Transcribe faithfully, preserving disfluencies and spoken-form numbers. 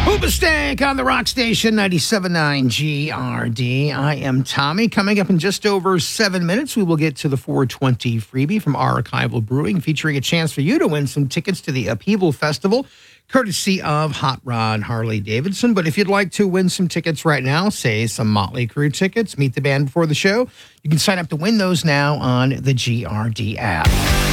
Hoobastank on the Rock Station, ninety-seven point nine G R D. I am Tommy. Coming up in just over seven minutes, we will get to the four twenty freebie from Archival Brewing, featuring a chance for you to win some tickets to the Upheaval Festival, courtesy of Hot Rod Harley Davidson. But if you'd like to win some tickets right now, say some Motley Crue tickets, meet the band before the show, you can sign up to win those now on the G R D app.